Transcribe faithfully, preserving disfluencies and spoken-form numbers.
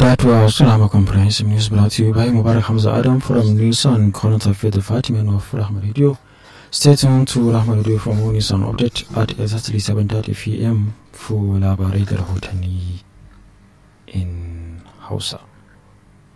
That was Rahma Comprehensive News brought to you by Mubarak Hamza Adam from News on Current Affairs Department of Rahma Radio. Stay tuned to Rahma Radio for more news and update at exactly seven thirty p m for labarai da rahotanni in Hausa.